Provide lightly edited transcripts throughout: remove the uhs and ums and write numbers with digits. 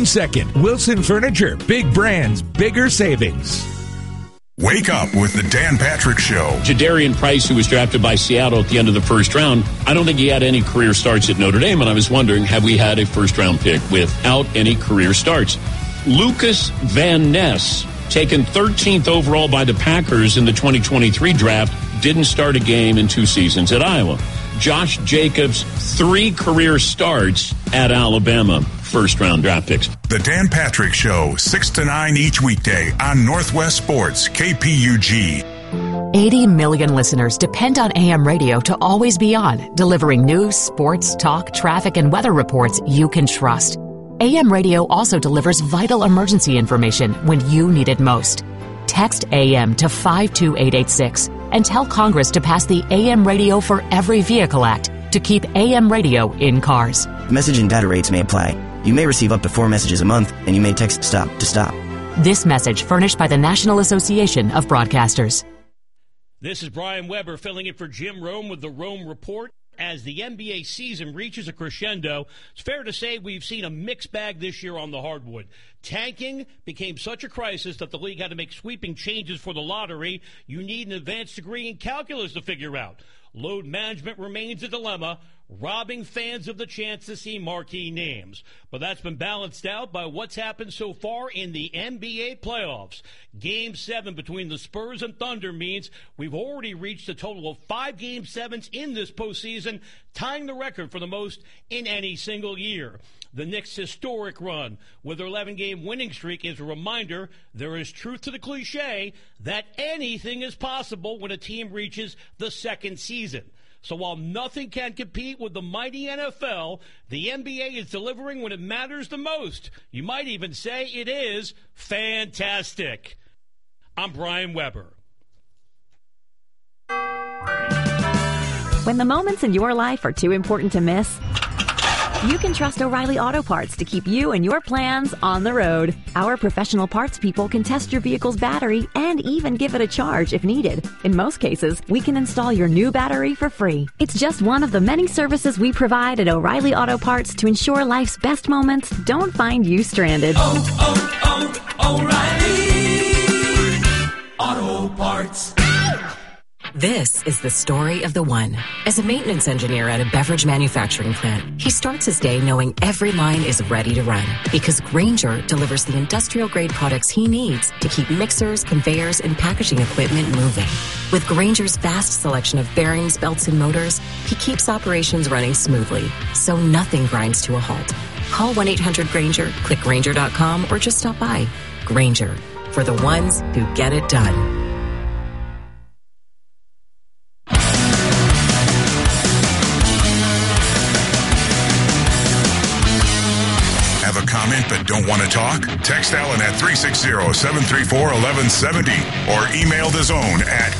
June 2nd. Wilson Furniture. Big brands, bigger savings. Wake up with the Dan Patrick Show. Jadarian Price, who was drafted by Seattle at the end of the first round, I don't think he had any career starts at Notre Dame, and I was wondering, have we had a first-round pick without any career starts? Lucas Van Ness, taken 13th overall by the Packers in the 2023 draft, didn't start a game in 2 seasons at Iowa. Josh Jacobs, 3 career starts at Alabama. First-round draft picks. The Dan Patrick Show, 6 to 9 each weekday on Northwest Sports, KPUG. 80 million listeners depend on AM radio to always be on, delivering news, sports, talk, traffic, and weather reports you can trust. AM radio also delivers vital emergency information when you need it most. Text AM to 52886 and tell Congress to pass the AM Radio for Every Vehicle Act to keep AM radio in cars. Message and data rates may apply. You may receive up to 4 messages a month, and you may text STOP to stop. This message furnished by the National Association of Broadcasters. This is Brian Weber filling in for Jim Rome with the Rome Report. As the NBA season reaches a crescendo, it's fair to say we've seen a mixed bag this year on the hardwood. Tanking became such a crisis that the league had to make sweeping changes for the lottery. You need an advanced degree in calculus to figure out. Load management remains a dilemma, robbing fans of the chance to see marquee names. But that's been balanced out by what's happened so far in the NBA playoffs. Game 7 between the Spurs and Thunder means we've already reached a total of 5 Game 7s in this postseason, tying the record for the most in any single year. The Knicks' historic run with their 11-game winning streak is a reminder there is truth to the cliche that anything is possible when a team reaches the second season. So while nothing can compete with the mighty NFL, the NBA is delivering when it matters the most. You might even say it is fantastic. I'm Brian Weber. When the moments in your life are too important to miss, you can trust O'Reilly Auto Parts to keep you and your plans on the road. Our professional parts people can test your vehicle's battery and even give it a charge if needed. In most cases, we can install your new battery for free. It's just one of the many services we provide at O'Reilly Auto Parts to ensure life's best moments don't find you stranded. O'Reilly Auto Parts. This is the story of the one. As a maintenance engineer at a beverage manufacturing plant, he starts his day knowing every line is ready to run because Grainger delivers the industrial-grade products he needs to keep mixers, conveyors, and packaging equipment moving. With Grainger's vast selection of bearings, belts, and motors, he keeps operations running smoothly, so nothing grinds to a halt. Call 1-800-GRAINGER, click Grainger.com, or just stop by. Grainger, for the ones who get it done. Have a comment but don't want to talk? Text Alan at 360-734-1170 or email the zone at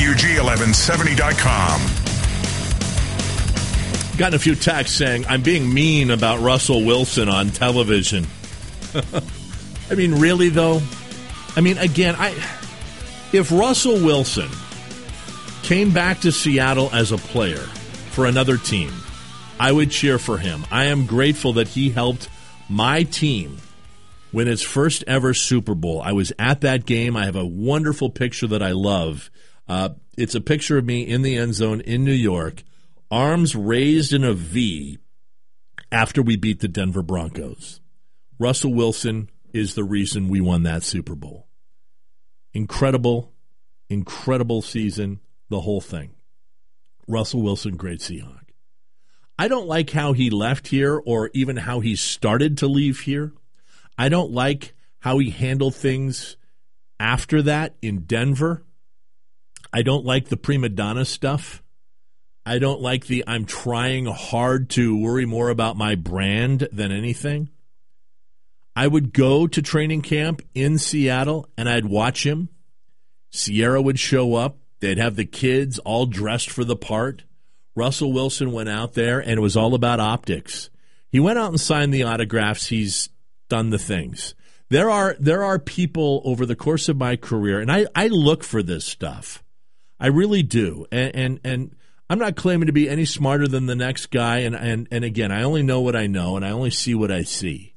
kpug1170.com. Gotten a few texts saying, I'm being mean about Russell Wilson on television. I mean, really, though? I mean, again, if Russell Wilson came back to Seattle as a player for another team, I would cheer for him. I am grateful that he helped my team win its first ever Super Bowl. I was at that game. I have a wonderful picture that I love. It's a picture of me in the end zone in New York, arms raised in a V after we beat the Denver Broncos. Russell Wilson is the reason we won that Super Bowl. Incredible, incredible season, the whole thing. Russell Wilson, great Seahawk. I don't like how he left here or even how he started to leave here. I don't like how he handled things after that in Denver. I don't like the prima donna stuff. I don't like the I'm trying hard to worry more about my brand than anything. I would go to training camp in Seattle and I'd watch him. Sierra would show up. They'd have the kids all dressed for the part. Russell Wilson went out there, and it was all about optics. He went out and signed the autographs. He's done the things. There are people over the course of my career, and I look for this stuff. I really do. And I'm not claiming to be any smarter than the next guy, and again, I only know what I know, and I only see what I see.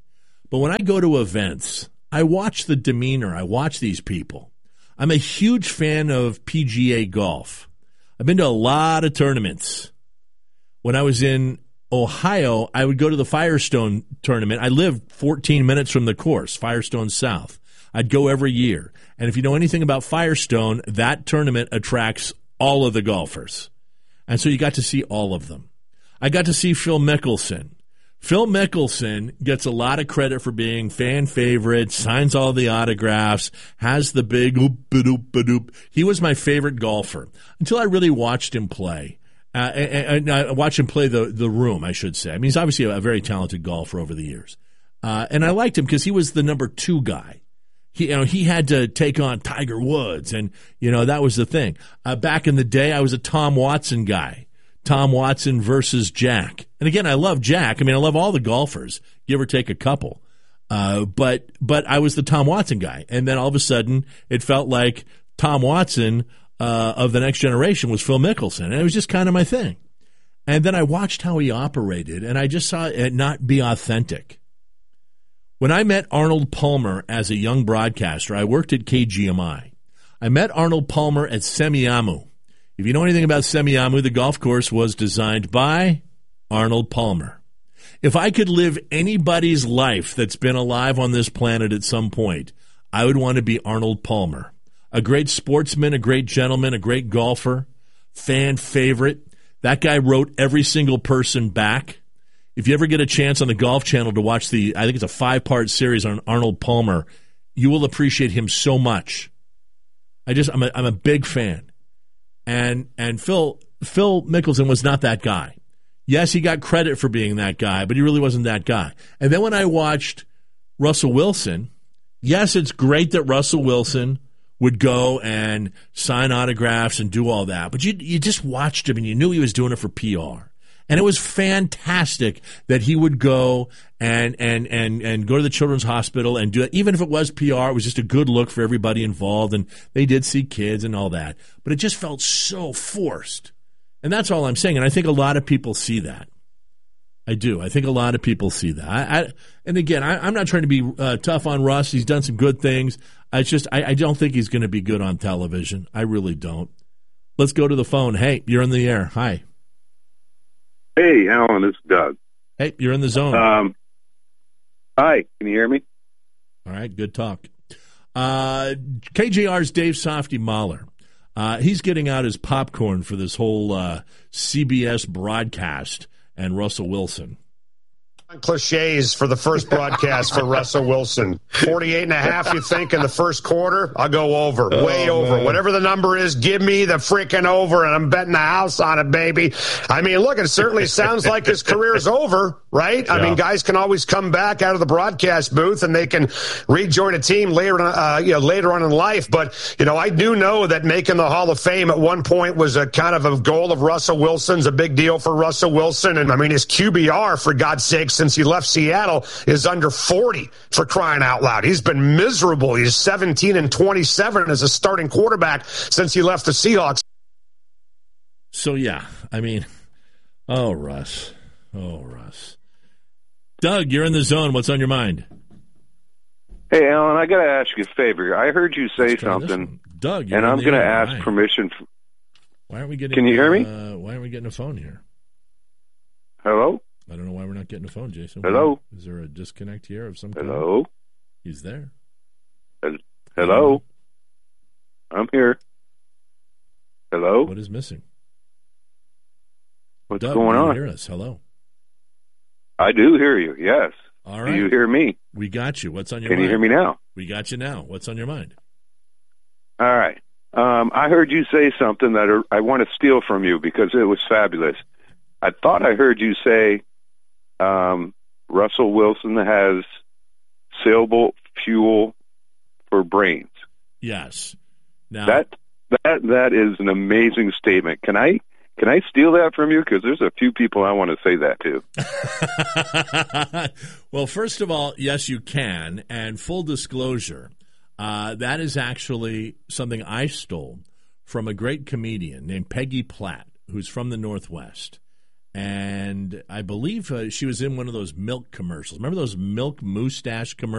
But when I go to events, I watch the demeanor. I watch these people. I'm a huge fan of PGA golf. I've been to a lot of tournaments. When I was in Ohio, I would go to the Firestone tournament. I lived 14 minutes from the course, Firestone South. I'd go every year. And if you know anything about Firestone, that tournament attracts all of the golfers. And so you got to see all of them. I got to see Phil Mickelson. Phil Mickelson gets a lot of credit for being fan favorite, signs all the autographs, has the big oop-a-doop-a-doop. He was my favorite golfer until I really watched him play. And I watched him play the room, I should say. I mean, he's obviously a very talented golfer over the years. And I liked him because he was the number 2 guy. He had to take on Tiger Woods, and, that was the thing. Back in the day, I was a Tom Watson guy. Tom Watson versus Jack. And again, I love Jack. I mean, I love all the golfers, give or take a couple. But I was the Tom Watson guy. And then all of a sudden, it felt like Tom Watson of the next generation was Phil Mickelson. And it was just kind of my thing. And then I watched how he operated, and I just saw it not be authentic. When I met Arnold Palmer as a young broadcaster, I worked at KGMI. I met Arnold Palmer at Semiahmoo. If you know anything about Semiahmoo, the golf course was designed by Arnold Palmer. If I could live anybody's life that's been alive on this planet at some point, I would want to be Arnold Palmer. A great sportsman, a great gentleman, a great golfer, fan favorite. That guy wrote every single person back. If you ever get a chance on the Golf Channel to watch I think it's a 5-part series on Arnold Palmer, you will appreciate him so much. I'm a big fan. And Phil Mickelson was not that guy. Yes, he got credit for being that guy, but he really wasn't that guy. And then when I watched Russell Wilson, yes, it's great that Russell Wilson would go and sign autographs and do all that, but you just watched him and you knew he was doing it for PR. And it was fantastic that he would go and go to the Children's Hospital and do it. Even if it was PR, it was just a good look for everybody involved, and they did see kids and all that. But it just felt so forced. And that's all I'm saying. And I think a lot of people see that. I do. I think a lot of people see that. And again, I'm not trying to be tough on Russ. He's done some good things. I don't think he's going to be good on television. I really don't. Let's go to the phone. Hey, you're in the air. Hi. Hey, Alan, this is Doug. Hey, you're in the zone. Hi, can you hear me? All right, good talk. KJR's Dave Softy Mahler. He's getting out his popcorn for this whole CBS broadcast and Russell Wilson. Cliches for the first broadcast for Russell Wilson. 48.5, you think, in the first quarter? I'll go over, way over. Man. Whatever the number is, give me the freaking over, and I'm betting the house on it, baby. I mean, look, it certainly sounds like his career's over, right? Yeah. I mean, guys can always come back out of the broadcast booth, and they can rejoin a team later on in life. But, I do know that making the Hall of Fame at one point was a kind of a goal of Russell Wilson's, a big deal for Russell Wilson. And, I mean, his QBR, for God's sakes, since he left Seattle, is under 40, for crying out loud. He's been miserable. He's 17-27 as a starting quarterback since he left the Seahawks. So, yeah, I mean, Russ. Doug, you're in the zone. What's on your mind? Hey, Alan, I got to ask you a favor. I heard you say something, Doug, and I'm going to ask permission. Why aren't we getting? Can you hear me? Why aren't we getting a phone here? Hello? I don't know why we're not getting a phone, Jason. Hello? Is there a disconnect here of some kind? Hello? He's there. Hello? I'm here. Hello? What is missing? What's Doug, going on? Hear us? Hello? I do hear you, yes. All right. Do you hear me? We got you. What's on your mind? Can you hear me now? We got you now. What's on your mind? All right. I heard you say something that I want to steal from you because it was fabulous. I thought I heard you say Russell Wilson has sailboat fuel for brains. Yes. Now that is an amazing statement. Can I steal that from you? Because there's a few people I want to say that to. Well, first of all, yes, you can. And full disclosure, that is actually something I stole from a great comedian named Peggy Platt, who's from the Northwest. And I believe she was in one of those milk commercials. Remember those milk mustache commercials?